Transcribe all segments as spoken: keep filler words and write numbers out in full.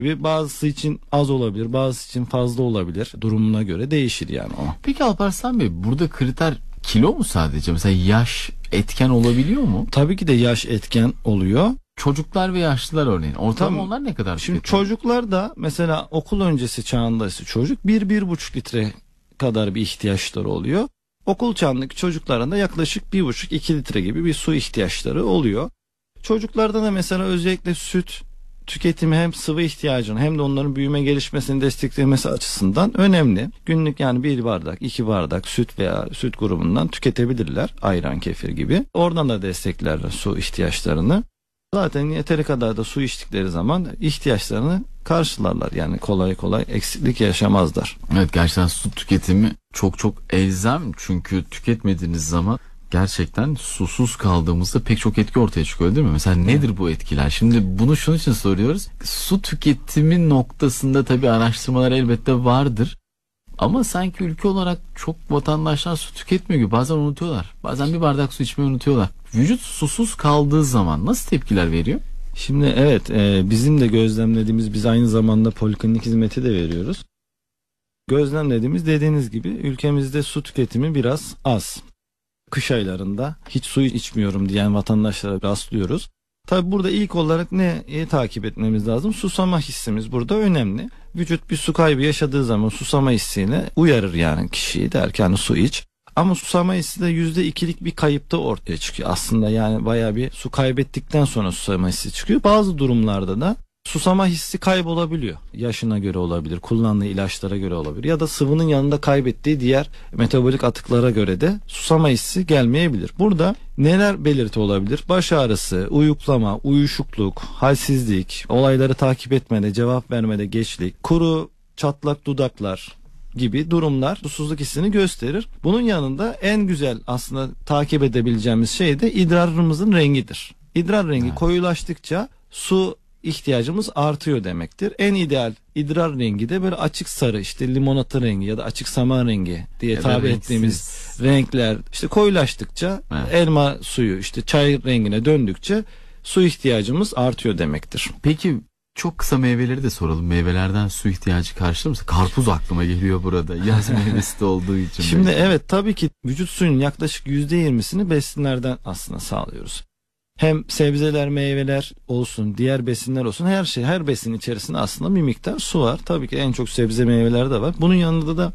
Ve bazısı için az olabilir, bazısı için fazla olabilir. Durumuna göre değişir yani o. Peki Alparslan Bey, burada kriter kilo mu sadece? Mesela yaş etken olabiliyor mu? Tabii ki de yaş etken oluyor. Çocuklar ve yaşlılar örneğin. Ortalama onlar ne kadar? Şimdi tüketiyor? çocuklar da mesela okul öncesi çağındaysa çocuk bir bir buçuk litre kadar bir ihtiyaçları oluyor. Okul çağındaki çocukların da yaklaşık bir buçuk iki litre gibi bir su ihtiyaçları oluyor. Çocuklarda da mesela özellikle süt tüketimi hem sıvı ihtiyacını hem de onların büyüme gelişmesini desteklemesi açısından önemli. Günlük yani bir bardak, iki bardak süt veya süt grubundan tüketebilirler. Ayran, kefir gibi. Oradan da desteklerler su ihtiyaçlarını. Zaten yeteri kadar da su içtikleri zaman ihtiyaçlarını karşılarlar. Yani kolay kolay eksiklik yaşamazlar. Evet, gerçekten su tüketimi çok çok elzem. Çünkü tüketmediğiniz zaman gerçekten susuz kaldığımızda pek çok etki ortaya çıkıyor, değil mi? Mesela nedir bu etkiler? Şimdi bunu şunun için soruyoruz. Su tüketimi noktasında tabii araştırmalar elbette vardır. Ama sanki ülke olarak çok vatandaşlar su tüketmiyor gibi. Bazen unutuyorlar. Bazen bir bardak su içmeyi unutuyorlar. Vücut susuz kaldığı zaman nasıl tepkiler veriyor? Şimdi evet e, bizim de gözlemlediğimiz, biz aynı zamanda poliklinik hizmeti de veriyoruz. Gözlemlediğimiz, dediğiniz gibi ülkemizde su tüketimi biraz az. Kış aylarında hiç su içmiyorum diyen vatandaşlara rastlıyoruz. Tabi burada ilk olarak neyi takip etmemiz lazım? Susama hissimiz burada önemli. Vücut bir su kaybı yaşadığı zaman susama hissiyle uyarır yani kişiyi, der ki hani su iç. Ama susama hissi de yüzde ikilik bir kayıpta ortaya çıkıyor. Aslında yani bayağı bir su kaybettikten sonra susama hissi çıkıyor. Bazı durumlarda da susama hissi kaybolabiliyor. Yaşına göre olabilir, kullandığı ilaçlara göre olabilir ya da sıvının yanında kaybettiği diğer metabolik atıklara göre de susama hissi gelmeyebilir. Burada neler belirti olabilir? Baş ağrısı, uyuklama, uyuşukluk, halsizlik, olayları takip etmede, cevap vermede geçlik, kuru, çatlak dudaklar gibi durumlar susuzluk hissini gösterir. Bunun yanında en güzel aslında takip edebileceğimiz şey de idrarımızın rengidir. İdrar rengi evet. koyulaştıkça su ihtiyacımız artıyor demektir. En ideal idrar rengi de böyle açık sarı, işte limonata rengi ya da açık saman rengi diye ya tabir ettiğimiz renkler işte koyulaştıkça evet. elma suyu işte çay rengine döndükçe su ihtiyacımız artıyor demektir. Peki çok kısa meyveleri de soralım. Meyvelerden su ihtiyacı karşılar mısın? Karpuz aklıma geliyor burada. Yaz meyvesi de olduğu için. Şimdi belki. Evet tabii ki vücut suyunun yaklaşık yüzde yirmisini besinlerden aslında sağlıyoruz. Hem sebzeler, meyveler olsun, diğer besinler olsun, her şey, her besin içerisinde aslında bir miktar su var. Tabii ki en çok sebze meyveler de var. Bunun yanında da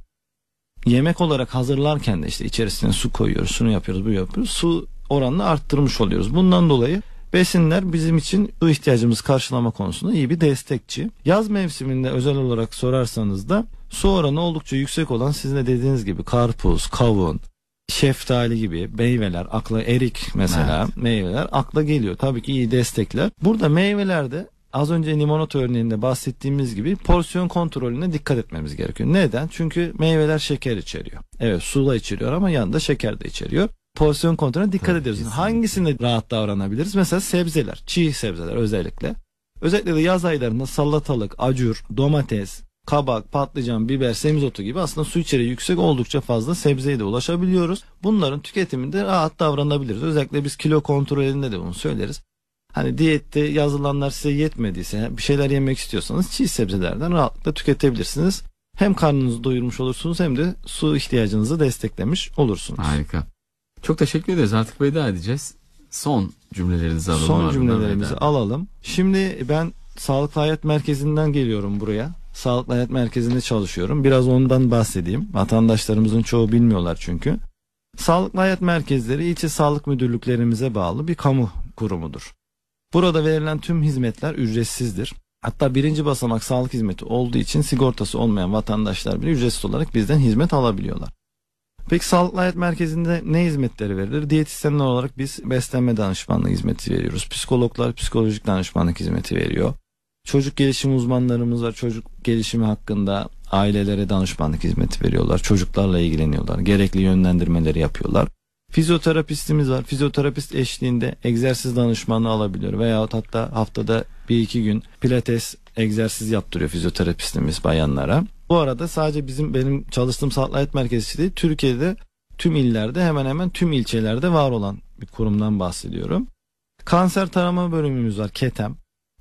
yemek olarak hazırlarken de işte içerisine su koyuyoruz, şunu yapıyoruz, bu yapıyoruz. Su oranını arttırmış oluyoruz. Bundan dolayı besinler bizim için su ihtiyacımızı karşılama konusunda iyi bir destekçi. Yaz mevsiminde özel olarak sorarsanız da su oranı oldukça yüksek olan, sizin de dediğiniz gibi karpuz, kavun, şeftali gibi meyveler, akla erik mesela evet. meyveler akla geliyor. Tabii ki iyi destekler. Burada meyvelerde az önce limonata örneğinde bahsettiğimiz gibi porsiyon kontrolüne dikkat etmemiz gerekiyor. Neden? Çünkü meyveler şeker içeriyor. Evet, su da içeriyor ama yanında şeker de içeriyor. Porsiyon kontrolüne dikkat Tabii ediyoruz. Kesinlikle. Hangisinde rahat davranabiliriz? Mesela sebzeler, çiğ sebzeler özellikle. Özellikle de yaz aylarında salatalık, acur, domates, kabak, patlıcan, biber, semizotu gibi aslında su içeriği yüksek oldukça fazla sebzeye de ulaşabiliyoruz. Bunların tüketiminde rahat davranabiliriz. Özellikle biz kilo kontrolünde de bunu söyleriz. Hani diyette yazılanlar size yetmediyse, bir şeyler yemek istiyorsanız çiğ sebzelerden rahatlıkla tüketebilirsiniz. Hem karnınızı doyurmuş olursunuz hem de su ihtiyacınızı desteklemiş olursunuz. Harika. Çok teşekkür ederiz. Artık veda edeceğiz. Son cümlelerinizi alalım. Son cümlelerimizi veda. alalım. Şimdi ben Sağlıklı Hayat Merkezi'nden geliyorum buraya. Sağlıklı Hayat Merkezi'nde çalışıyorum. Biraz ondan bahsedeyim. Vatandaşlarımızın çoğu bilmiyorlar çünkü. Sağlıklı Hayat Merkezleri ilçe sağlık müdürlüklerimize bağlı bir kamu kurumudur. Burada verilen tüm hizmetler ücretsizdir. Hatta birinci basamak sağlık hizmeti olduğu için sigortası olmayan vatandaşlar bile ücretsiz olarak bizden hizmet alabiliyorlar. Peki Sağlıklı Hayat Merkezi'nde ne hizmetleri verilir? Diyetisyenler olarak biz beslenme danışmanlığı hizmeti veriyoruz. Psikologlar psikolojik danışmanlık hizmeti veriyor. Çocuk gelişimi uzmanlarımız var. Çocuk gelişimi hakkında ailelere danışmanlık hizmeti veriyorlar. Çocuklarla ilgileniyorlar. Gerekli yönlendirmeleri yapıyorlar. Fizyoterapistimiz var. Fizyoterapist eşliğinde egzersiz danışmanlığı alabiliyor. Veyahut hatta haftada bir iki gün pilates egzersiz yaptırıyor fizyoterapistimiz bayanlara. Bu arada sadece bizim benim çalıştığım Sağlıklı Hayat Merkezi değil, Türkiye'de tüm illerde hemen hemen tüm ilçelerde var olan bir kurumdan bahsediyorum. Kanser tarama bölümümüz var, KETEM.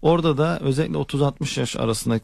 Orada da özellikle otuz altmış yaş arasındaki